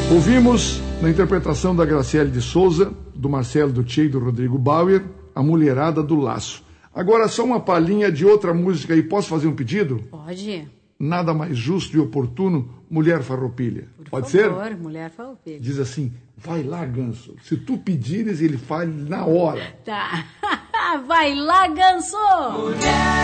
Ouvimos, na interpretação da Graciele de Souza, do Marcelo Duthier e do Rodrigo Bauer, A Mulherada do Laço. Agora, só uma palhinha de outra música aí. Posso fazer um pedido? Pode. Nada mais justo e oportuno, Mulher Farroupilha. Pode favor, ser? Mulher Farroupilha. Diz assim, vai lá, Ganso. Se tu pedires, ele faz na hora. Tá. Vai lá, Ganso! Mulher